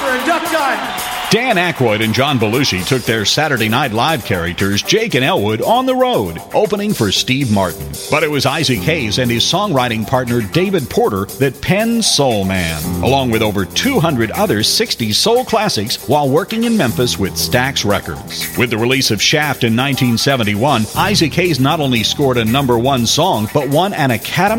for a duck gun. Dan Aykroyd and John Belushi took their Saturday Night Live characters, Jake and Elwood, on the road, opening for Steve Martin. But it was Isaac Hayes and his songwriting partner David Porter that penned Soul Man, along with over 200 other 60s soul classics while working in Memphis with Stax Records. With the release of Shaft in 1971, Isaac Hayes not only scored a #1 song, but won an Academy